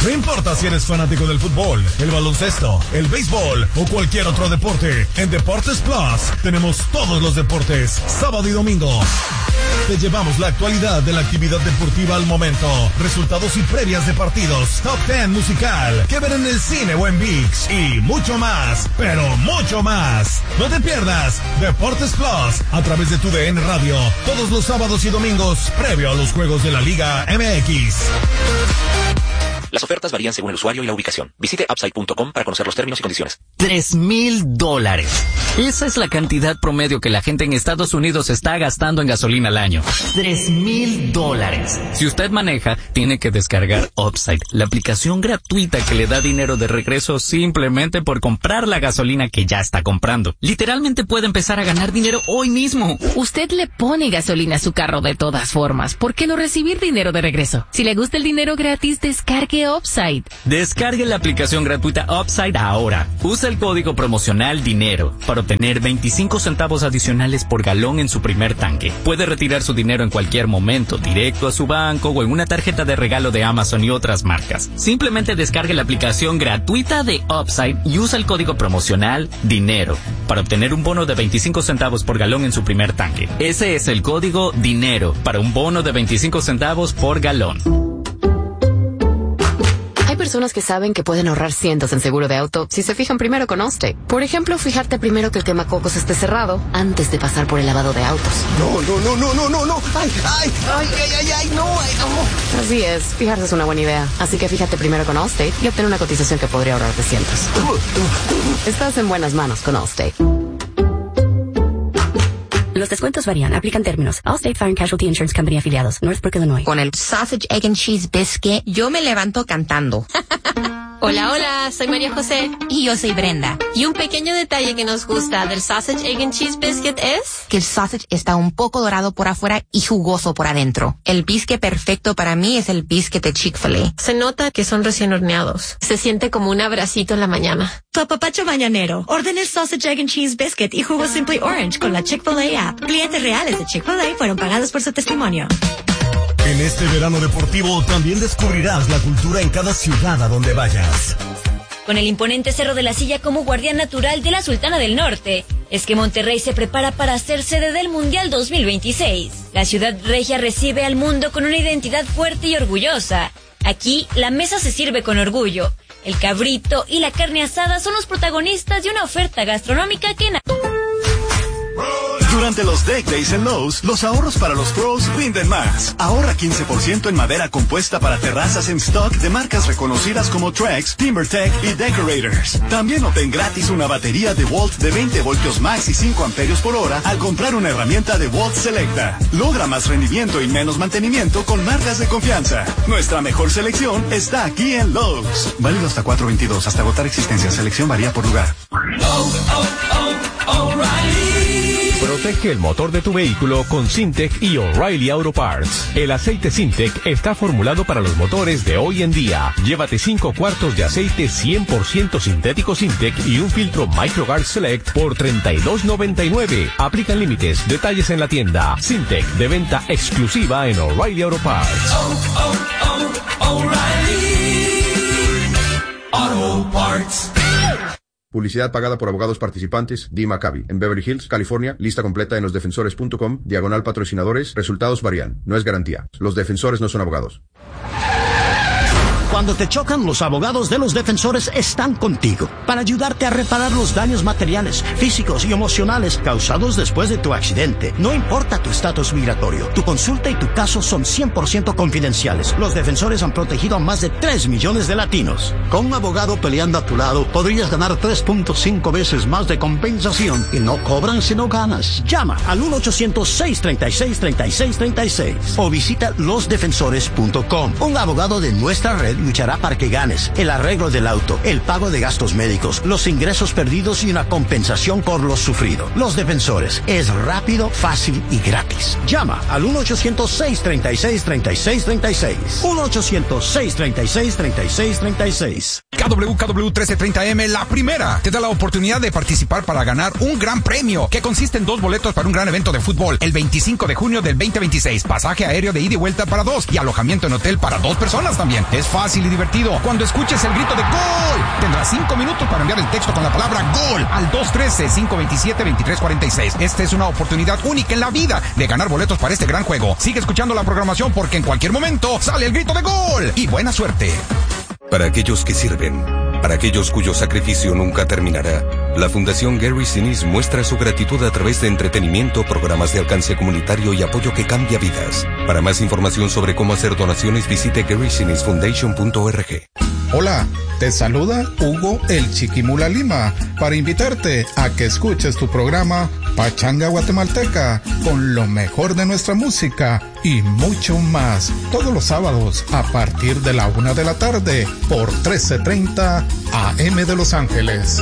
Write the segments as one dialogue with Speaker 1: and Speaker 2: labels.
Speaker 1: No importa si eres fanático del fútbol, el baloncesto, el béisbol o cualquier otro deporte, en Deportes Plus tenemos todos los deportes, sábado y domingo. Te llevamos la actualidad de la actividad deportiva al momento, resultados y previas de partidos, top 10 musical, que ver en el cine o en ViX y mucho más, pero mucho más. No te pierdas Deportes Plus a través de tu DN Radio, todos los sábados y domingos, previo a los juegos de la Liga MX.
Speaker 2: Las ofertas varían según el usuario y la ubicación. Visite Upside.com para conocer los términos y condiciones.
Speaker 3: $3,000. Esa es la cantidad promedio que la gente en Estados Unidos está gastando en gasolina al año. $3,000. Si usted maneja, tiene que descargar Upside, la aplicación gratuita que le da dinero de regreso simplemente por comprar la gasolina que ya está comprando. Literalmente puede empezar a ganar dinero hoy mismo.
Speaker 4: Usted le pone gasolina a su carro de todas formas. ¿Por qué no recibir dinero de regreso? Si le gusta el dinero gratis, descargue Upside.
Speaker 3: Descargue la aplicación gratuita Upside ahora. Usa el código promocional DINERO para obtener 25 centavos adicionales por galón en su primer tanque. Puede retirar su dinero en cualquier momento, directo a su banco o en una tarjeta de regalo de Amazon y otras marcas. Simplemente descargue la aplicación gratuita de Upside y usa el código promocional DINERO para obtener un bono de 25 centavos por galón en su primer tanque. Ese es el código DINERO para un bono de 25 centavos por galón.
Speaker 4: Hay personas que saben que pueden ahorrar cientos en seguro de auto si se fijan primero con Allstate. Por ejemplo, fijarte primero que el quemacocos esté cerrado antes de pasar por el lavado de autos.
Speaker 5: No. Ay, no.
Speaker 4: Así es, fijarse es una buena idea. Así que fíjate primero con Allstate y obtén una cotización que podría ahorrarte cientos. Estás en buenas manos con Allstate.
Speaker 6: Los descuentos varían. Aplican términos. Allstate Fire and Casualty Insurance Company afiliados. Northbrook, Illinois.
Speaker 7: Con el Sausage, Egg and Cheese Biscuit, yo me levanto cantando.
Speaker 8: Hola, soy María José.
Speaker 7: Y yo soy Brenda.
Speaker 8: Y un pequeño detalle que nos gusta del Sausage, Egg and Cheese Biscuit es
Speaker 7: que el sausage está un poco dorado por afuera y jugoso por adentro. El biscuit perfecto para mí es el biscuit de Chick-fil-A.
Speaker 8: Se nota que son recién horneados. Se siente como un abracito en la mañana.
Speaker 9: Tu apapacho mañanero. Orden el Sausage, Egg and Cheese Biscuit y jugo Simply Orange con la Chick-fil-A app. Clientes reales de Chick-fil-A fueron pagados por su testimonio.
Speaker 1: En este verano deportivo también descubrirás la cultura en cada ciudad a donde vayas.
Speaker 10: Con el imponente Cerro de la Silla como guardián natural de la Sultana del Norte, es que Monterrey se prepara para ser sede del Mundial 2026. La ciudad regia recibe al mundo con una identidad fuerte y orgullosa. Aquí, la mesa se sirve con orgullo. El cabrito y la carne asada son los protagonistas de una oferta gastronómica que...
Speaker 11: Durante los Deck Days en Lowe's, los ahorros para los pros rinden más. Ahorra 15% en madera compuesta para terrazas en stock de marcas reconocidas como Trex, TimberTech y Decorators. También obtén gratis una batería DeWalt de 20 voltios max y 5 amperios por hora al comprar una herramienta DeWalt Selecta. Logra más rendimiento y menos mantenimiento con marcas de confianza. Nuestra mejor selección está aquí en Lowe's. Válido hasta 4/22, hasta agotar existencia. Selección varía por lugar.
Speaker 12: Protege el motor de tu vehículo con Syntec y O'Reilly Auto Parts. El aceite Syntec está formulado para los motores de hoy en día. Llévate 5 cuartos de aceite 100% sintético Syntec y un filtro MicroGuard Select por $32.99. Aplican límites. Detalles en la tienda. Syntec, de venta exclusiva en O'Reilly Auto Parts.
Speaker 13: O'Reilly Auto Parts.
Speaker 14: Publicidad pagada por abogados participantes. Dee Maccabi. En Beverly Hills, California. Lista completa en losdefensores.com. /patrocinadores. Resultados varían. No es garantía. Los defensores no son abogados.
Speaker 15: Cuando te chocan, los abogados de Los Defensores están contigo para ayudarte a reparar los daños materiales, físicos y emocionales causados después de tu accidente. No importa tu estatus migratorio, tu consulta y tu caso son 100% confidenciales. Los Defensores han protegido a más de 3 millones de latinos. Con un abogado peleando a tu lado, podrías ganar 3.5 veces más de compensación y no cobran si no ganas. Llama al 1-800-636-3636 o visita losdefensores.com. Un abogado de nuestra red luchará para que ganes el arreglo del auto, el pago de gastos médicos, los ingresos perdidos y una compensación por lo sufrido. Los Defensores es rápido, fácil y gratis. Llama al 1-800-636-3636. 1-800-636-3636.
Speaker 16: KWKW 1330M, la primera, te da la oportunidad de participar para ganar un gran premio que consiste en 2 boletos para un gran evento de fútbol el 25 de junio del 2026, pasaje aéreo de ida y vuelta para 2 y alojamiento en hotel para 2 personas también. Es fácil fácil y divertido. Cuando escuches el grito de ¡Gol! Tendrás 5 minutos para enviar el texto con la palabra ¡Gol! al 213-527-2346. Esta es una oportunidad única en la vida de ganar boletos para este gran juego. Sigue escuchando la programación porque en cualquier momento sale el grito de ¡Gol! Y buena suerte.
Speaker 5: Para aquellos que sirven, para aquellos cuyo sacrificio nunca terminará, la Fundación Gary Sinise muestra su gratitud a través de entretenimiento, programas de alcance comunitario y apoyo que cambia vidas. Para más información sobre cómo hacer donaciones, visite GarySinisFoundation.org.
Speaker 17: Hola, te saluda Hugo el Chiquimula Lima para invitarte a que escuches tu programa Pachanga Guatemalteca con lo mejor de nuestra música y mucho más todos los sábados a partir de la 1 de la tarde por 1330 AM de Los Ángeles.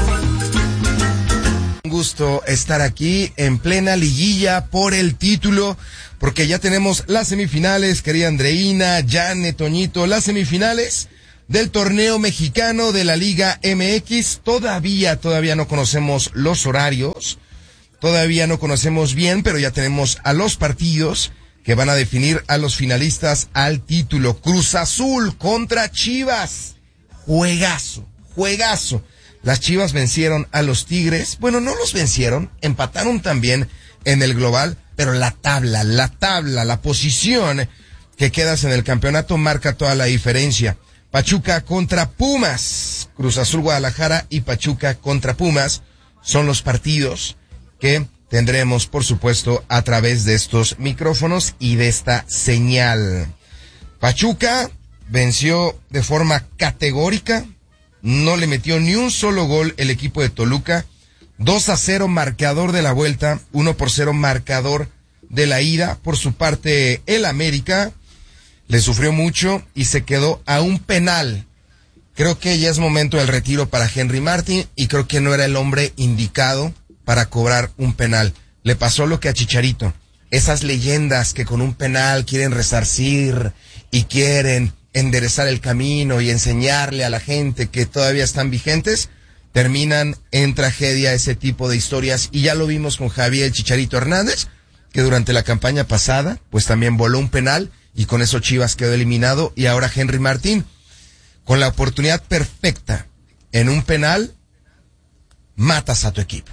Speaker 18: Un gusto estar aquí en plena liguilla por el título, porque ya tenemos las semifinales, querida Andreina, Janet, Toñito, las semifinales del torneo mexicano de la Liga MX. Todavía no conocemos los horarios, todavía no conocemos bien, pero ya tenemos a los partidos que van a definir a los finalistas al título. Cruz Azul contra Chivas. Juegazo. Las Chivas vencieron a los Tigres. Bueno, no los vencieron, empataron también en el global, pero la posición que quedas en el campeonato marca toda la diferencia. Pachuca contra Pumas. Cruz Azul Guadalajara y Pachuca contra Pumas son los partidos que tendremos, por supuesto, a través de estos micrófonos y de esta señal. Pachuca venció de forma categórica, no le metió ni un solo gol el equipo de Toluca. 2-0 marcador de la vuelta, 1-0 marcador de la ida. Por su parte, el América le sufrió mucho y se quedó a un penal. Creo que ya es momento del retiro para Henry Martin y creo que no era el hombre indicado para cobrar un penal. Le pasó lo que a Chicharito. Esas leyendas que con un penal quieren resarcir y quieren enderezar el camino y enseñarle a la gente que todavía están vigentes, terminan en tragedia ese tipo de historias. Y ya lo vimos con Javier Chicharito Hernández, que durante la campaña pasada pues también voló un penal y con eso Chivas quedó eliminado. Y ahora Henry Martín, con la oportunidad perfecta en un penal, matas a tu equipo.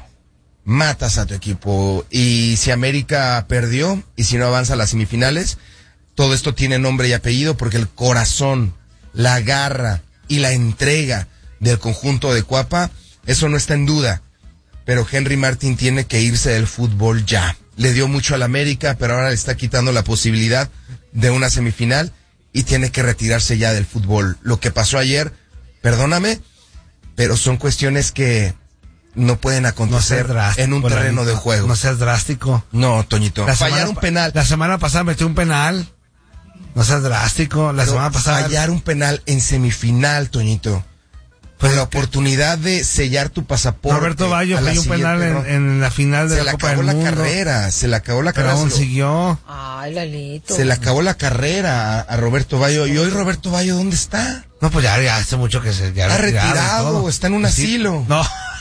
Speaker 18: Y si América perdió y si no avanza a las semifinales, todo esto tiene nombre y apellido porque el corazón, la garra y la entrega del conjunto de Cuapa, eso no está en duda. Pero Henry Martin tiene que irse del fútbol ya. Le dio mucho al América, pero ahora le está quitando la posibilidad de una semifinal y tiene que retirarse ya del fútbol. Lo que pasó ayer, perdóname, pero son cuestiones que no pueden acontecer en un terreno de juego.
Speaker 19: No seas drástico.
Speaker 18: No, Toñito. Fallar un penal.
Speaker 19: La semana pasada metió un penal. No seas drástico. Semana pasada.
Speaker 18: Fallar un penal en semifinal, Toñito. Pues la oportunidad de sellar tu pasaporte.
Speaker 19: Roberto Bayo falló un penal en la final de la Copa del Mundo.
Speaker 18: Se le acabó la carrera.
Speaker 19: Pero aún siguió.
Speaker 8: Ay, Lalito.
Speaker 18: Se le acabó la carrera a Roberto Bayo. ¿Y hoy Roberto Bayo dónde está?
Speaker 19: No, pues ya hace mucho que se...
Speaker 18: Está retirado, está en un asilo.
Speaker 19: No.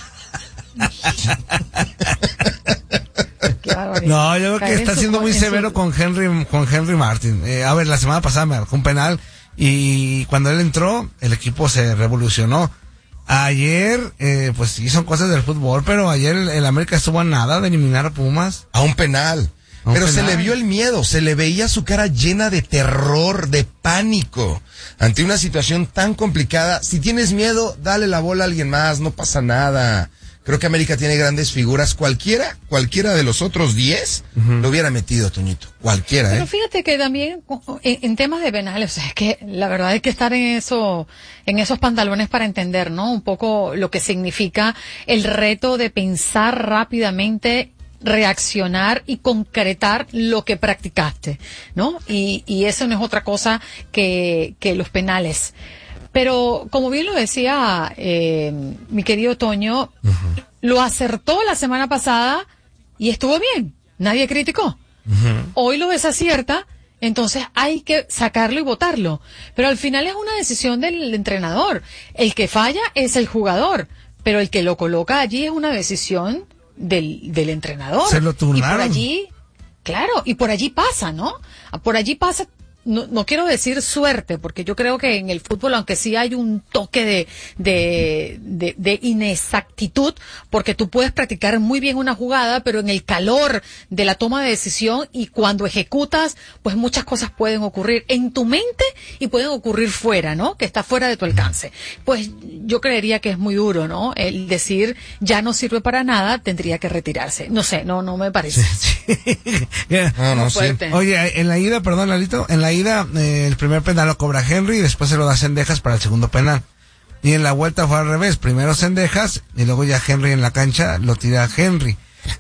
Speaker 19: No, yo creo que está siendo muy severo con Henry Martin. A ver, la semana pasada me marcó un penal y cuando él entró, el equipo se revolucionó. Ayer, pues sí, son cosas del fútbol, pero ayer el América estuvo a nada de eliminar a Pumas.
Speaker 18: A un penal. Pero se le vio el miedo, se le veía su cara llena de terror, de pánico, ante una situación tan complicada. Si tienes miedo, dale la bola a alguien más, no pasa nada. Creo que América tiene grandes figuras. Cualquiera de los otros 10 lo hubiera metido, Toñito. Cualquiera,
Speaker 20: Pero fíjate que también en temas de penales, o sea, es que la verdad hay que estar en esos pantalones para entender, ¿no? Un poco lo que significa el reto de pensar rápidamente, reaccionar y concretar lo que practicaste, ¿no? Y eso no es otra cosa que los penales. Pero, como bien lo decía mi querido Toño, lo acertó la semana pasada y estuvo bien. Nadie criticó. Hoy lo desacierta, entonces hay que sacarlo y votarlo. Pero al final es una decisión del entrenador. El que falla es el jugador, pero el que lo coloca allí es una decisión del entrenador.
Speaker 19: Se lo turnaron.
Speaker 20: Y por allí, claro, y por allí pasa, ¿no? Por allí pasa no quiero decir suerte, porque yo creo que en el fútbol, aunque sí hay un toque de inexactitud, porque tú puedes practicar muy bien una jugada, pero en el calor de la toma de decisión y cuando ejecutas, pues muchas cosas pueden ocurrir en tu mente y pueden ocurrir fuera, ¿no? Que está fuera de tu alcance. Pues yo creería que es muy duro, ¿no? El decir ya no sirve para nada, tendría que retirarse. No sé, no me parece.
Speaker 19: Sí. Oye, en la ida, perdón, Lalito, en la ida el primer penal lo cobra Henry y después se lo da Cendejas para el segundo penal. Y en la vuelta fue al revés, primero Cendejas y luego ya Henry en la cancha lo tira Henry.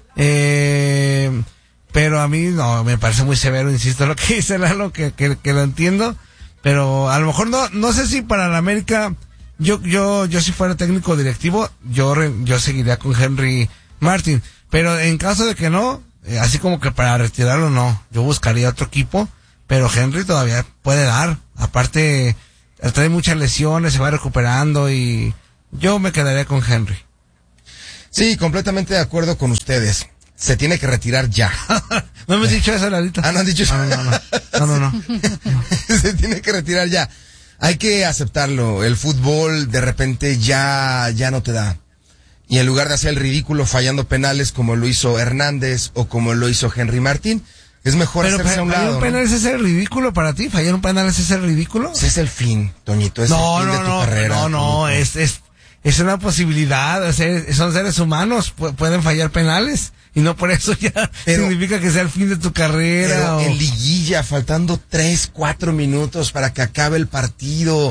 Speaker 19: Pero a mí no, me parece muy severo, insisto, lo que dice Lalo, que lo entiendo, pero a lo mejor no sé si para la América, yo si fuera técnico directivo, yo seguiría con Henry Martin, pero en caso de que no, así como que para retirarlo no, yo buscaría otro equipo, pero Henry todavía puede dar, aparte trae muchas lesiones, se va recuperando y yo me quedaría con Henry.
Speaker 18: Sí, completamente de acuerdo con ustedes. Se tiene que retirar ya.
Speaker 19: No me has dicho eso, Lalito.
Speaker 18: Ah, no han dicho eso.
Speaker 19: No.
Speaker 18: Se tiene que retirar ya. Hay que aceptarlo. El fútbol de repente ya no te da. Y en lugar de hacer el ridículo fallando penales como lo hizo Hernández o como lo hizo Henry Martín, es mejor hacerse a un lado.
Speaker 19: ¿Fallar un penal es ese ridículo para ti? ¿Fallar un penal es ese ridículo?
Speaker 18: Ese es el fin, Toñito. Es el fin de tu carrera.
Speaker 19: No, es una posibilidad. Son seres humanos, pueden fallar penales. Y no por eso ya significa que sea el fin de tu carrera.
Speaker 18: Pero en liguilla, faltando 3-4 minutos para que acabe el partido.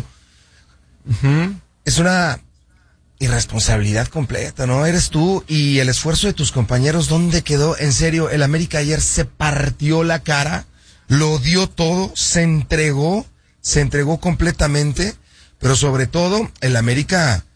Speaker 18: Es una irresponsabilidad completa, ¿no? Eres tú y el esfuerzo de tus compañeros. ¿Dónde quedó? En serio, el América ayer se partió la cara, lo dio todo, se entregó completamente, pero sobre todo el América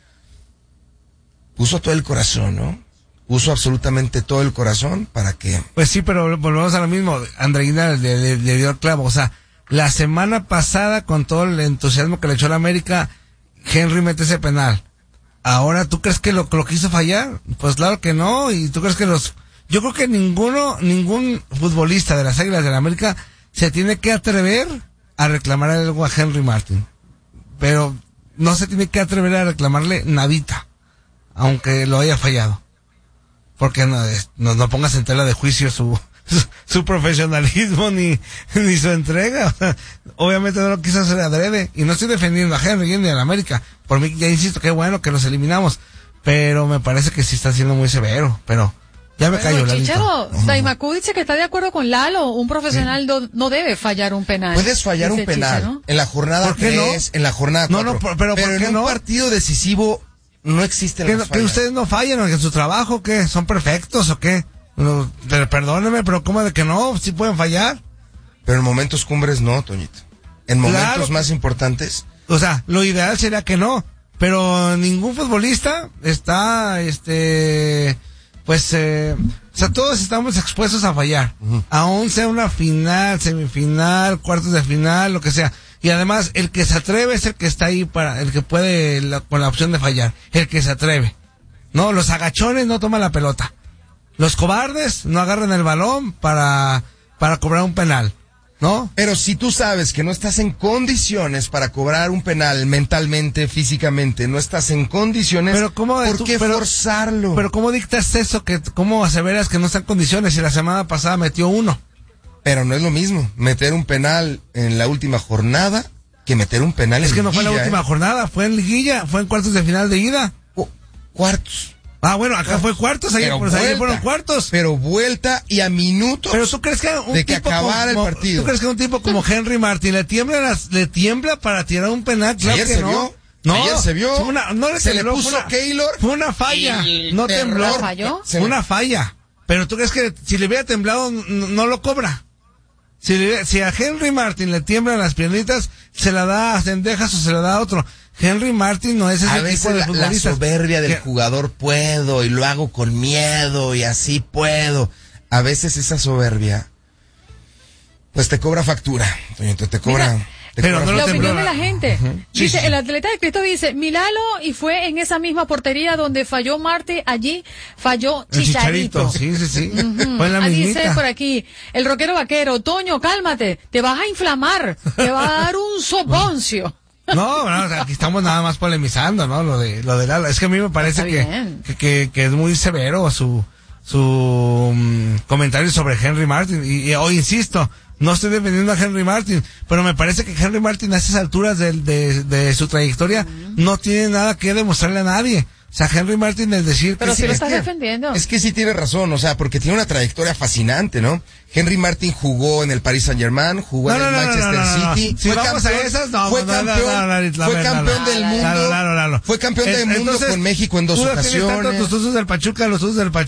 Speaker 18: puso todo el corazón, ¿no? Puso absolutamente todo el corazón para que...
Speaker 19: Pues sí, pero volvemos a lo mismo. Andreina le dio el clavo. O sea, la semana pasada, con todo el entusiasmo que le echó a la América, Henry mete ese penal. Ahora, ¿tú crees que lo quiso fallar? Pues claro que no. Y tú crees que yo creo que ningún futbolista de las Águilas de la América se tiene que atrever a reclamar algo a Henry Martin. Pero no se tiene que atrever a reclamarle nadita, aunque lo haya fallado. Porque no pongas en tela de juicio su profesionalismo ni su entrega. Obviamente no lo quiso hacer adrede. Y no estoy defendiendo a Henry ni a la América. Por mí, ya insisto, qué bueno que los eliminamos. Pero me parece que sí está siendo muy severo. Pero ya me callo, Lalito.
Speaker 20: Chicharo, Daimaku dice que está de acuerdo con Lalo. Un profesional no debe fallar un penal.
Speaker 18: Puedes fallar un penal, Chicharo, en la jornada 3, en la jornada 4.
Speaker 19: Pero ¿por qué
Speaker 18: en un partido decisivo no existe la
Speaker 19: ¿Que ustedes no fallan en su trabajo? ¿Qué? ¿Son perfectos o qué? Pero perdóneme, pero ¿cómo de que no? ¿Sí pueden fallar?
Speaker 18: Pero en momentos cumbres no, Toñito. En momentos más importantes.
Speaker 19: O sea, lo ideal sería que no. Pero ningún futbolista está, o sea, todos estamos expuestos a fallar. Aún sea una final, semifinal, cuartos de final, lo que sea. Y además, el que se atreve es el que está ahí el que puede, con la opción de fallar. El que se atreve. No, los agachones no toman la pelota. Los cobardes no agarran el balón para cobrar un penal, ¿no?
Speaker 18: Pero si tú sabes que no estás en condiciones para cobrar un penal mentalmente, físicamente, no estás en condiciones, ¿por qué forzarlo?
Speaker 19: Pero ¿cómo dictas eso? ¿Cómo aseveras que no está en condiciones si la semana pasada metió uno?
Speaker 18: Pero no es lo mismo meter un penal en la última jornada que meter un penal en liguilla.
Speaker 19: Es que no fue en la última jornada, fue en liguilla, fue en cuartos de final de ida.
Speaker 18: Cuartos.
Speaker 19: Ah, bueno, acá fue cuartos, ayer fueron cuartos.
Speaker 18: Pero vuelta y a minutos.
Speaker 19: Pero tú crees que
Speaker 18: acabara el partido.
Speaker 19: ¿Tú crees que un tipo como Henry Martin le tiembla para tirar un penal? Claro
Speaker 18: ayer
Speaker 19: que
Speaker 18: se
Speaker 19: no.
Speaker 18: vio.
Speaker 19: No,
Speaker 18: ayer se vio.
Speaker 19: Se
Speaker 18: le puso Keylor.
Speaker 19: Fue una falla. No tembló. Fue una falla. Pero tú crees que si le hubiera temblado no lo cobra. Si a Henry Martin le tiemblan las piernitas, se la da a Cendejas o se la da a otro. Henry Martin no es ese tipo de futbolista.
Speaker 18: La soberbia del jugador puedo y lo hago con miedo y así puedo. A veces esa soberbia pues te cobra factura, Toñito, te cobra.
Speaker 20: Mira,
Speaker 19: Pero no
Speaker 20: la opinión de la gente. Dice, el atleta de Cristo dice, Milalo, y fue en esa misma portería donde falló Marte, allí falló Chicharito.
Speaker 19: Sí.
Speaker 20: Fue en la dice por aquí, el rockero vaquero, Toño, cálmate, te vas a inflamar, te va a dar un soponcio.
Speaker 19: No, aquí estamos nada más polemizando, ¿no? Lo de Lalo. Es que a mí me parece que es muy severo su comentario sobre Henry Martin. Y hoy insisto, no estoy defendiendo a Henry Martin, pero me parece que Henry Martin a esas alturas de su trayectoria no tiene nada que demostrarle a nadie. O sea, Henry Martin es decir
Speaker 20: pero
Speaker 19: que
Speaker 20: si lo estás defendiendo.
Speaker 18: Es que sí tiene razón, o sea, porque tiene una trayectoria fascinante, ¿no? Henry Martin jugó en el Paris Saint-Germain, jugó en el Manchester City.
Speaker 19: Si vamos a esas,
Speaker 18: fue campeón del mundo. Fue campeón del mundo con México en 2 ocasiones.
Speaker 19: Los usos del Pachuca, los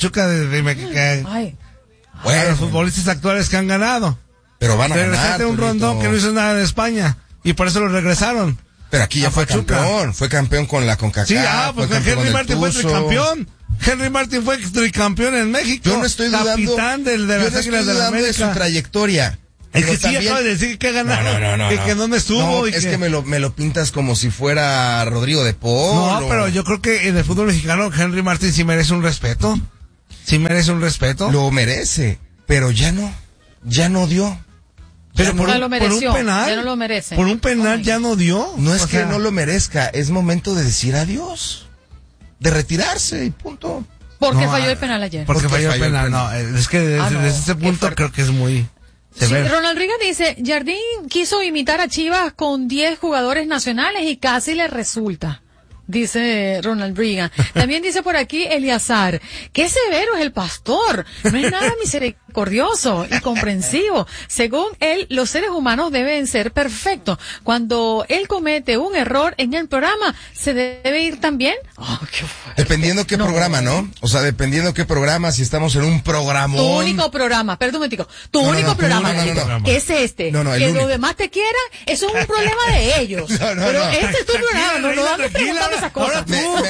Speaker 19: futbolistas actuales que han ganado.
Speaker 18: Pero van a ganar.
Speaker 19: Un Rondón que no hizo nada en España y por eso lo regresaron.
Speaker 18: Pero aquí ya fue campeón con la CONCACAF.
Speaker 19: Sí, pues Henry Martin fue tricampeón. Henry Martin fue tricampeón en México.
Speaker 18: Yo no estoy dudando.
Speaker 19: Capitán de las Águilas de la América.
Speaker 18: De su trayectoria.
Speaker 19: Es que sí, acaba de decir que ganaron.
Speaker 18: No.
Speaker 19: Que dónde estuvo.
Speaker 18: Es que me lo pintas como si fuera Rodrigo de Paul.
Speaker 19: No, pero yo creo que en el fútbol mexicano Henry Martin sí merece un respeto. Lo merece, pero ya no dio. Pero por un penal,
Speaker 20: ya no lo merece.
Speaker 19: Por un penal ya no dio.
Speaker 18: No es que no lo merezca, es momento de decir adiós, de retirarse y punto.
Speaker 20: Porque falló el penal ayer.
Speaker 19: Porque falló el penal. No, es que desde ese punto creo que es muy severo.
Speaker 20: Sí, Ronald Riga dice, Jardín quiso imitar a Chivas con 10 jugadores nacionales y casi le resulta. Dice Ronald Reagan. También dice por aquí Eliazar, qué severo es el pastor, no es nada misericordioso y comprensivo. Según él, los seres humanos deben ser perfectos. Cuando él comete un error en el programa, ¿se debe ir también? Oh,
Speaker 18: dependiendo qué programa, ¿no? O sea, dependiendo qué programa, si estamos en un programón.
Speaker 20: Tu único programa, tu único programa, que es este. Que los demás te quieran, eso es un problema de ellos. Pero este es tu programa, no andes preguntando esas cosas.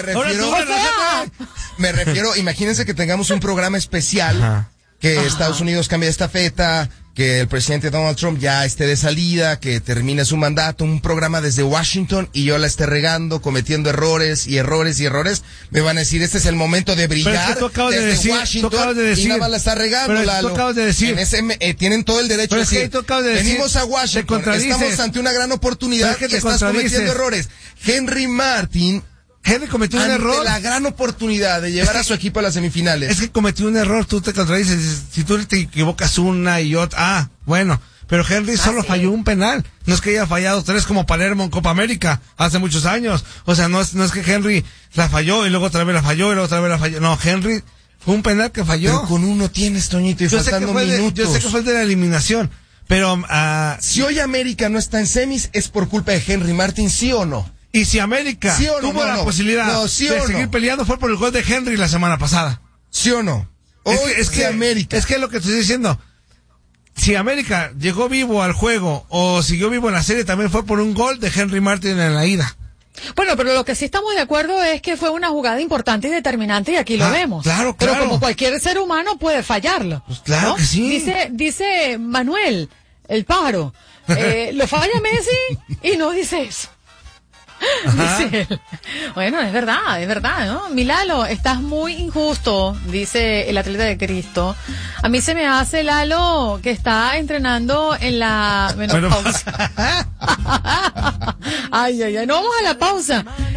Speaker 18: Me refiero, imagínense que tengamos un programa especial, que Estados Unidos cambie de estafeta, que el presidente Donald Trump ya esté de salida, que termine su mandato, un programa desde Washington y yo la esté regando, cometiendo errores, me van a decir, este es el momento de brillar desde Washington y nada más la está regando, Lalo. Tienen todo el derecho de decir, venimos a Washington, estamos ante una gran oportunidad y estás cometiendo errores. Henry cometió un error. La gran oportunidad de llevar a su equipo a las semifinales.
Speaker 19: Es que cometió un error, tú te contradices. Si tú te equivocas una y otra, bueno. Pero Henry solo falló un penal. No es que haya fallado 3 como Palermo en Copa América hace muchos años. O sea, no es que Henry la falló y luego otra vez la falló y luego otra vez la falló. No, Henry fue un penal que falló.
Speaker 18: Pero con uno tienes, Toñito, y faltando minutos.
Speaker 19: Yo sé que fue el de la eliminación. Pero
Speaker 18: si hoy América no está en semis, ¿es por culpa de Henry Martin, sí o no?
Speaker 19: Y si América tuvo la posibilidad de seguir peleando, fue por el gol de Henry la semana pasada.
Speaker 18: ¿Sí o no? Es que América.
Speaker 19: Es que lo que estoy diciendo, si América llegó vivo al juego o siguió vivo en la serie, también fue por un gol de Henry Martin en la ida.
Speaker 20: Bueno, pero lo que sí estamos de acuerdo es que fue una jugada importante y determinante y aquí lo vemos.
Speaker 19: Claro.
Speaker 20: Pero como cualquier ser humano puede fallarlo.
Speaker 19: Pues claro, ¿no? Que sí.
Speaker 20: Dice Manuel, el pájaro, lo falla Messi y no dice eso. Dice él. Bueno, es verdad, ¿no? Milalo, estás muy injusto, dice el atleta de Cristo. A mí se me hace, Lalo, que está entrenando en la menopausa. Ay, no vamos a la pausa.